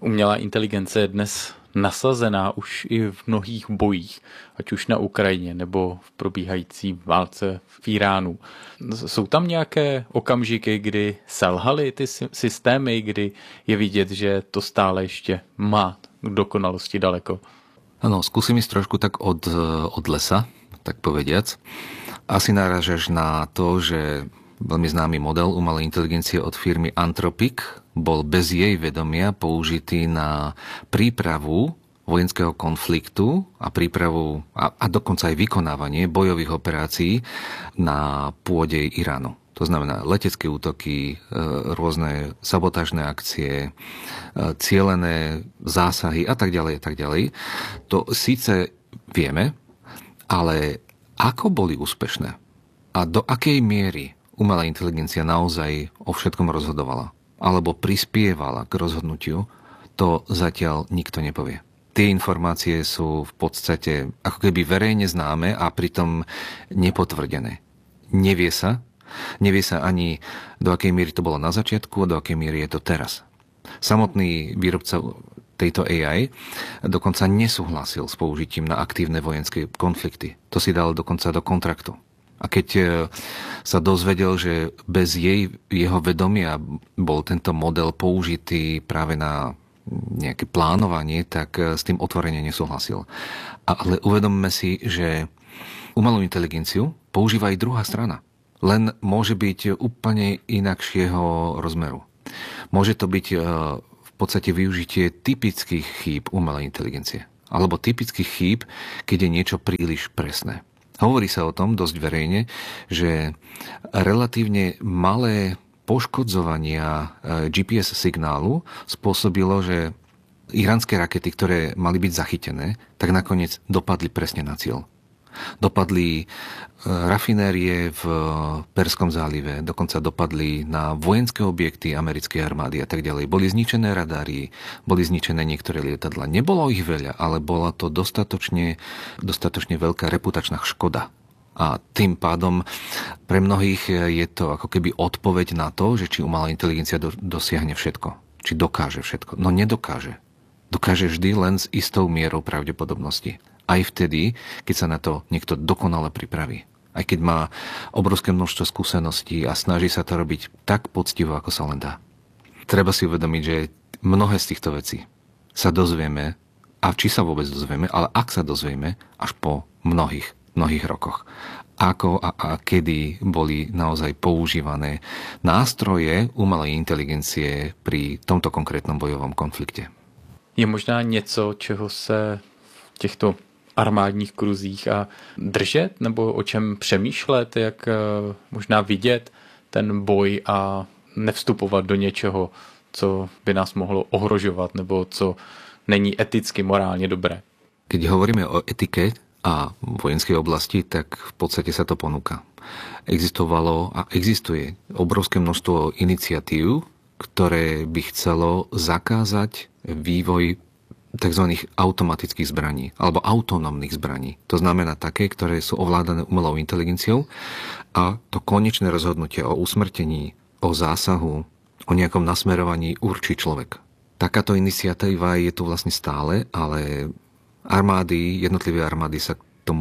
Umělá inteligence je dnes nasazená už i v mnohých bojích, ať už na Ukrajině nebo v probíhající válce v Iránu. Jsou tam nějaké okamžiky, kdy selhaly ty systémy, kdy je vidět, že to stále ještě má k dokonalosti daleko? Áno, skúsim ísť trošku tak od lesa, tak povediac. Asi narážaš na to, že veľmi známy model umelej inteligencie od firmy Anthropic bol bez jej vedomia použitý na prípravu vojenského konfliktu a prípravu a dokonca aj vykonávanie bojových operácií na pôde Iránu. To znamená letecké útoky, rôzne sabotážne akcie, cielené zásahy a tak ďalej, a tak ďalej. To síce vieme, ale ako boli úspešné a do akej miery umelá inteligencia naozaj o všetkom rozhodovala alebo prispievala k rozhodnutiu, to zatiaľ nikto nepovie. Tie informácie sú v podstate ako keby verejne známe a pritom nepotvrdené. Nevie sa ani do akej miery to bolo na začiatku a do akej miery je to teraz. Samotný výrobca tejto AI dokonca nesúhlasil s použitím na aktívne vojenské konflikty. To si dal dokonca do kontraktu. A keď sa dozvedel, že bez jeho vedomia bol tento model použitý práve na nejaké plánovanie, tak s tým otvorene nesúhlasil. Ale uvedomme si, že umelú inteligenciu používa aj druhá strana. Len môže byť úplne inakšieho rozmeru. Môže to byť v podstate využitie typických chýb umelej inteligencie. Alebo typických chýb, keď je niečo príliš presné. Hovorí sa o tom dosť verejne, že relatívne malé poškodzovania GPS signálu spôsobilo, že iránske rakety, ktoré mali byť zachytené, tak nakoniec dopadli presne na cieľ. Dopadli rafinérie v Perskom zálive, dokonca dopadli na vojenské objekty americkej armády a tak ďalej. Boli zničené radári, boli zničené niektoré lietadla. Nebolo ich veľa, ale bola to dostatočne veľká reputačná škoda. A tým pádom pre mnohých je to ako keby odpoveď na to, že či umelá inteligencia dosiahne všetko. Či dokáže všetko. No nedokáže. Dokáže vždy len s istou mierou pravdepodobnosti. Aj vtedy, keď sa na to niekto dokonale pripraví. Aj keď má obrovské množstvo skúseností a snaží sa to robiť tak poctivo, ako sa len dá. Treba si uvedomiť, že mnohé z týchto vecí sa dozvieme, a či sa vôbec dozvieme, ale ak sa dozvieme, až po mnohých rokoch. Ako a kedy boli naozaj používané nástroje umelej inteligencie pri tomto konkrétnom bojovom konflikte. Je možná něco, čeho se v těchto armádních kruzích a držet, nebo o čem přemýšlet, jak možná vidět ten boj a nevstupovat do něčeho, co by nás mohlo ohrožovat, nebo co není eticky, morálně dobré. Keď hovoríme o etike a vojenskej oblasti, tak v podstate sa to ponúka. Existovalo a existuje obrovské množstvo iniciatív, ktoré by chcelo zakázať vývoj tzv. Automatických zbraní alebo autonómnych zbraní. To znamená také, ktoré sú ovládané umelou inteligenciou a to konečné rozhodnutie o usmrtení, o zásahu, o nejakom nasmerovaní určí človek. Takáto iniciatíva je tu vlastne stále, ale jednotlivé armády sa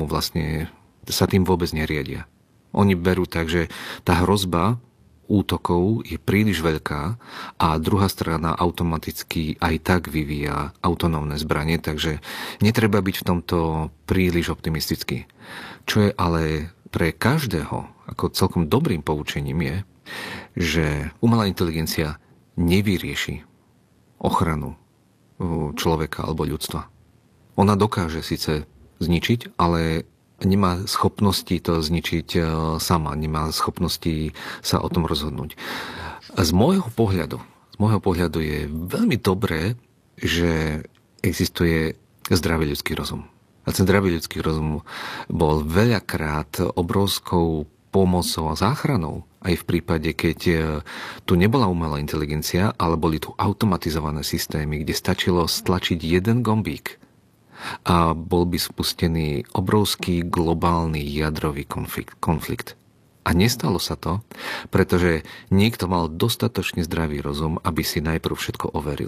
tým vôbec neriadia. Oni berú tak, že tá hrozba útokov je príliš veľká a druhá strana automaticky aj tak vyvíja autonómne zbranie, takže netreba byť v tomto príliš optimistický. Čo je ale pre každého ako celkom dobrým poučením je, že umelá inteligencia nevyrieši ochranu človeka alebo ľudstva. Ona dokáže síce zničiť, ale nemá schopnosti to zničiť sama, nemá schopnosti sa o tom rozhodnúť. Z môjho pohľadu je veľmi dobré, že existuje zdravý ľudský rozum. A ten zdravý ľudský rozum bol veľakrát obrovskou pomocou a záchranou. Aj v prípade, keď tu nebola umelá inteligencia, ale boli tu automatizované systémy, kde stačilo stlačiť jeden gombík a bol by spustený obrovský globálny jadrový konflikt. A nestalo sa to, pretože niekto mal dostatočne zdravý rozum, aby si najprv všetko overil.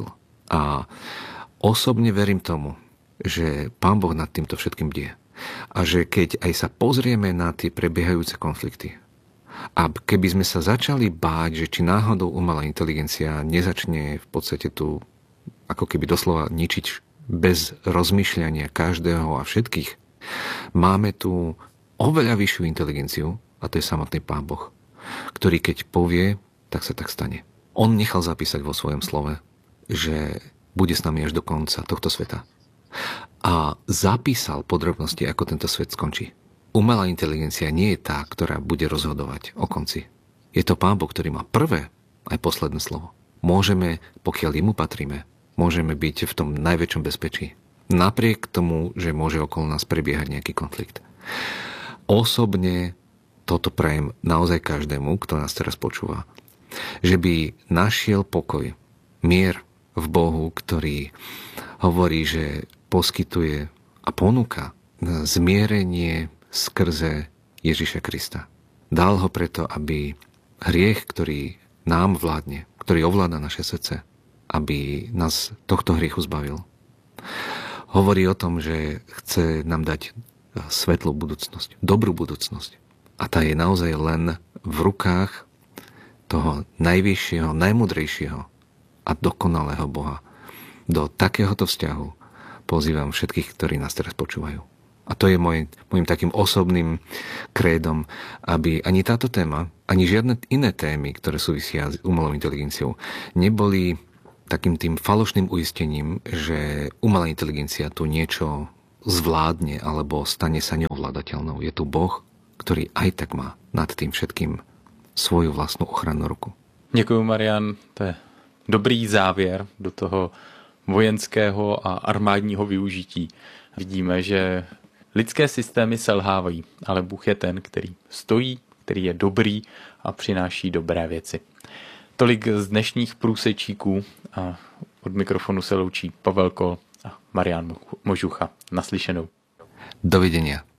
A osobne verím tomu, že Pán Boh nad týmto všetkým bdie. A že keď aj sa pozrieme na tie prebiehajúce konflikty, a keby sme sa začali báť, že či náhodou umelá inteligencia nezačne v podstate tu ako keby doslova ničiť bez rozmýšľania každého a všetkých, máme tu oveľa vyššiu inteligenciu, a to je samotný Pán Boh, ktorý keď povie, tak sa tak stane. On nechal zapísať vo svojom slove, že bude s nami až do konca tohto sveta. A zapísal podrobnosti, ako tento svet skončí. Umelá inteligencia nie je tá, ktorá bude rozhodovať o konci. Je to Pán Boh, ktorý má prvé aj posledné slovo. Môžeme, pokiaľ jemu patríme, môžeme byť v tom najväčšom bezpečí. Napriek tomu, že môže okolo nás prebiehať nejaký konflikt. Osobne toto prajem naozaj každému, kto nás teraz počúva. Že by našiel pokoj, mier v Bohu, ktorý hovorí, že poskytuje a ponúka zmierenie skrze Ježiša Krista. Dal ho preto, aby hriech, ktorý nám vládne, ktorý ovláda naše srdce, aby nás tohto hriechu zbavil. Hovorí o tom, že chce nám dať svetlú budúcnosť, dobrú budúcnosť. A tá je naozaj len v rukách toho najvyššieho, najmudrejšieho a dokonalého Boha. Do takéhoto vzťahu pozývam všetkých, ktorí nás teraz počúvajú. A to je môjim takým osobným krédom, aby ani táto téma, ani žiadne iné témy, ktoré súvisia s umelou inteligenciou, neboli takým tým falošným uistením, že umelá inteligencia tu niečo zvládne alebo stane sa neovládateľnou. Je tu Boh, ktorý aj tak má nad tým všetkým svoju vlastnú ochrannú ruku. Děkuji, Marian. To je dobrý závěr do toho vojenského a armádního využití. Vidíme, že lidské systémy selhávají, ale Bůh je ten, který stojí, který je dobrý a přináší dobré věci. Tolik z dnešních průsečíků a od mikrofonu se loučí Pavel Kol a Marian Možucha. Naslyšenou. Dovidenia.